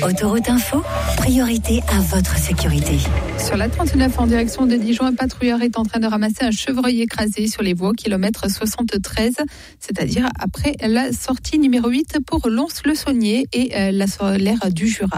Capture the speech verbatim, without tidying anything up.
Autoroute Info, priorité à votre sécurité. Sur la trente-neuf en direction de Dijon, un patrouilleur est en train de ramasser un chevreuil écrasé sur les voies au kilomètre soixante-treize, c'est-à-dire après la sortie numéro huit pour Lons-le-Saunier et la l'aire du Jura.